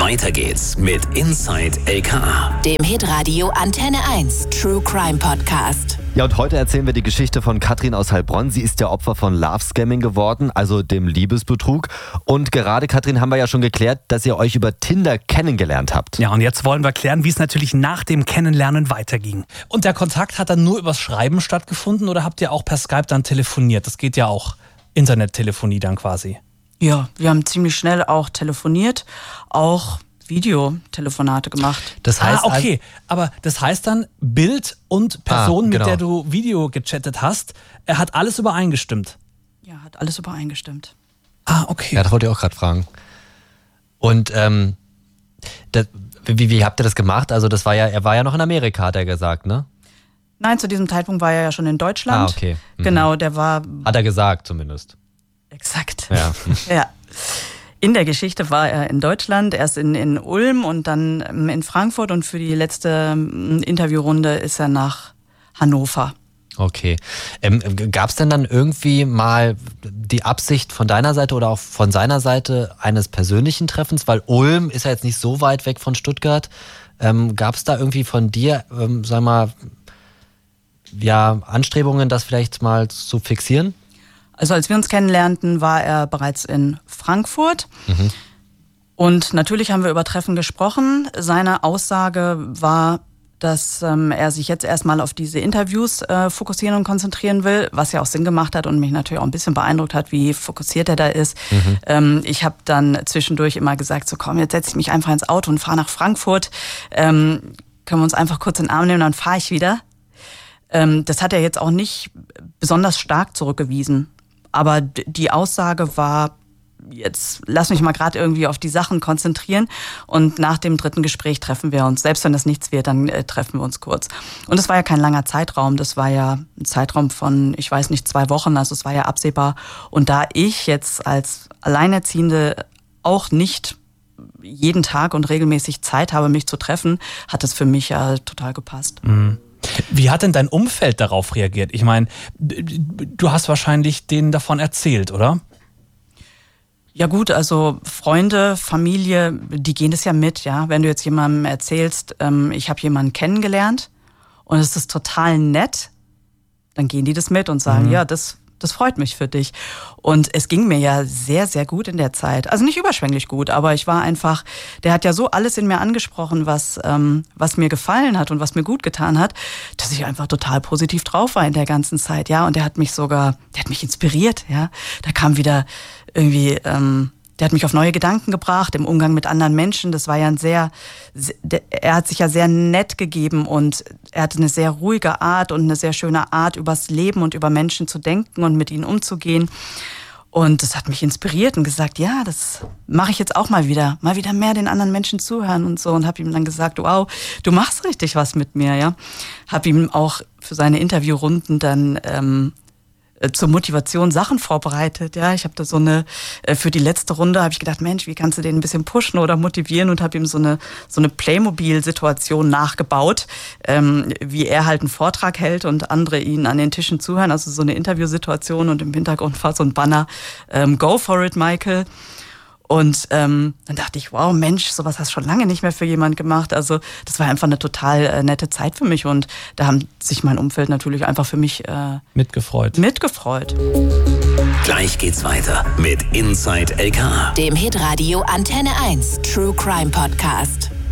Weiter geht's mit Inside LKA, dem Hitradio Antenne 1 True Crime Podcast. Ja, und heute erzählen wir die Geschichte von Katrin aus Heilbronn. Sie ist ja Opfer von Love-Scamming geworden, also dem Liebesbetrug. Und gerade, Katrin, haben wir ja schon geklärt, dass ihr euch über Tinder kennengelernt habt. Ja, und jetzt wollen wir klären, wie es natürlich nach dem Kennenlernen weiterging. Und der Kontakt hat dann nur übers Schreiben stattgefunden oder habt ihr auch per Skype dann telefoniert? Das geht ja auch. Internettelefonie dann quasi. Ja, wir haben ziemlich schnell auch telefoniert, auch Videotelefonate gemacht. Das heißt, okay, aber das heißt dann, Bild und Person, genau, mit der du Video gechattet hast, er hat alles übereingestimmt? Ja, hat alles übereingestimmt. Okay. Ja, das wollte ich auch gerade fragen. Und wie habt ihr das gemacht? Also das war ja, er war ja noch in Amerika, hat er gesagt, ne? Nein, zu diesem Zeitpunkt war er ja schon in Deutschland. Okay. Mhm. Genau, der war... Hat er gesagt zumindest. Exakt. Ja. Ja. In der Geschichte war er in Deutschland, erst in Ulm und dann in Frankfurt und für die letzte Interviewrunde ist er nach Hannover. Okay. Gab es denn dann irgendwie mal die Absicht von deiner Seite oder auch von seiner Seite eines persönlichen Treffens? Weil Ulm ist ja jetzt nicht so weit weg von Stuttgart. Gab es da irgendwie von dir, sag mal, ja, Anstrebungen, das vielleicht mal zu fixieren? Also als wir uns kennenlernten, war er bereits in Frankfurt. Mhm. Und natürlich haben wir über Treffen gesprochen. Seine Aussage war, dass er sich jetzt erstmal auf diese Interviews fokussieren und konzentrieren will, was ja auch Sinn gemacht hat und mich natürlich auch ein bisschen beeindruckt hat, wie fokussiert er da ist. Mhm. Ich habe dann zwischendurch immer gesagt, so komm, jetzt setze ich mich einfach ins Auto und fahre nach Frankfurt. Können wir uns einfach kurz in den Arm nehmen, dann fahre ich wieder. Das hat er jetzt auch nicht besonders stark zurückgewiesen. Aber die Aussage war, jetzt lass mich mal gerade irgendwie auf die Sachen konzentrieren und nach dem dritten Gespräch treffen wir uns. Selbst wenn das nichts wird, dann treffen wir uns kurz. Und es war ja kein langer Zeitraum, das war ja ein Zeitraum von, ich weiß nicht, 2 Wochen, also es war ja absehbar. Und da ich jetzt als Alleinerziehende auch nicht jeden Tag und regelmäßig Zeit habe, mich zu treffen, hat es für mich ja total gepasst. Mhm. Wie hat denn dein Umfeld darauf reagiert? Ich meine, du hast wahrscheinlich denen davon erzählt, oder? Ja gut, also Freunde, Familie, die gehen das ja mit, ja. Wenn du jetzt jemandem erzählst, ich habe jemanden kennengelernt und es ist total nett, dann gehen die das mit und sagen, ja, das freut mich für dich. Und es ging mir ja sehr, sehr gut in der Zeit. Also nicht überschwänglich gut, aber ich war einfach, der hat ja so alles in mir angesprochen, was mir gefallen hat und was mir gut getan hat, dass ich einfach total positiv drauf war in der ganzen Zeit, ja. Und der hat mich inspiriert, ja. Da kam wieder irgendwie, der hat mich auf neue Gedanken gebracht im Umgang mit anderen Menschen. Das war ja er hat sich ja sehr nett gegeben und er hatte eine sehr ruhige Art und eine sehr schöne Art, übers Leben und über Menschen zu denken und mit ihnen umzugehen. Und das hat mich inspiriert und gesagt, ja, das mache ich jetzt auch mal wieder mehr den anderen Menschen zuhören und so. Und habe ihm dann gesagt, wow, du machst richtig was mit mir, ja. Habe ihm auch für seine Interviewrunden dann zur Motivation Sachen vorbereitet. Ja, ich habe da für die letzte Runde habe ich gedacht, Mensch, wie kannst du den ein bisschen pushen oder motivieren und habe ihm so eine Playmobil-Situation nachgebaut, wie er halt einen Vortrag hält und andere ihn an den Tischen zuhören. Also so eine Interviewsituation und im Hintergrund war so ein Banner, Go for it, Michael. Und dann dachte ich, wow, Mensch, sowas hast du schon lange nicht mehr für jemand gemacht. Also das war einfach eine total nette Zeit für mich und da haben sich mein Umfeld natürlich einfach für mich mitgefreut. Gleich geht's weiter mit Inside LKA, dem Hitradio Antenne 1 True Crime Podcast.